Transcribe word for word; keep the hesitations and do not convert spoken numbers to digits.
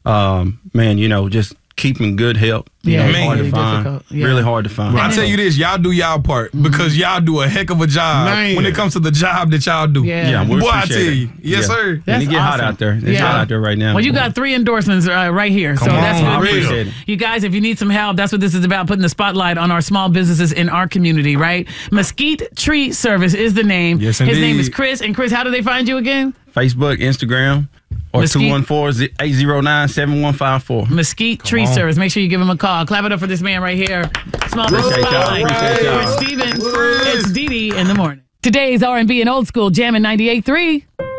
um, man, you know, just keeping good health. You Yeah, know, man, hard to really find. difficult. Yeah. Really hard to find. Well, I tell you this, y'all do y'all part because y'all do a heck of a job Man. when it comes to the job that y'all do. Yeah. Yeah, we Boy, I appreciate tell it. you. Yes, Yeah. sir. That's and it get hot awesome. out there. It's Yeah. hot out there right now. Well, you got three endorsements uh, right here. So Come that's on, what I we appreciate it. You guys, if you need some help, that's what this is about, putting the spotlight on our small businesses in our community, right? Mesquite Tree Service is the name. Yes, His name indeed. is Chris. And Chris, how do they find you again? Facebook, Instagram, or Mesquite. two one four, eight zero nine, seven one five four. Mesquite Tree on. Service. Make sure you give him a call. Clap it up for this man right here. Small business Appreciate y'all. spotlight. Appreciate y'all. With Steven. It's Dee Dee in the morning. Today's R and B and old school jamming ninety-eight point three.